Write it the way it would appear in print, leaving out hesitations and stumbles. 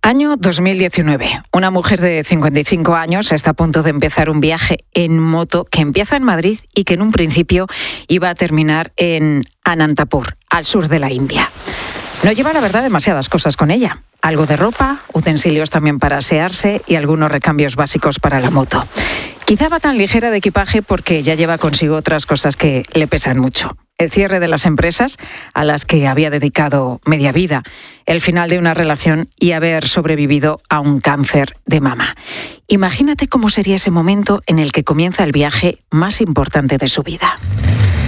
Año 2019. Una mujer de 55 años está a punto de empezar un viaje en moto que empieza en Madrid y que en un principio iba a terminar en Anantapur, al sur de la India. No lleva, la verdad, demasiadas cosas con ella. Algo de ropa, utensilios también para asearse y algunos recambios básicos para la moto. Quizá va tan ligera de equipaje porque ya lleva consigo otras cosas que le pesan mucho. El cierre de las empresas a las que había dedicado media vida, el final de una relación y haber sobrevivido a un cáncer de mama. Imagínate cómo sería ese momento en el que comienza el viaje más importante de su vida.